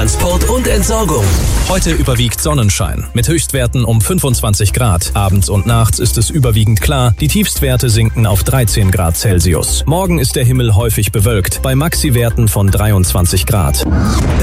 Transport und Entsorgung. Heute überwiegt Sonnenschein mit Höchstwerten um 25 Grad. Abends und nachts ist es überwiegend klar. Die Tiefstwerte sinken auf 13 Grad Celsius. Morgen ist der Himmel häufig bewölkt, bei Maxiwerten von 23 Grad.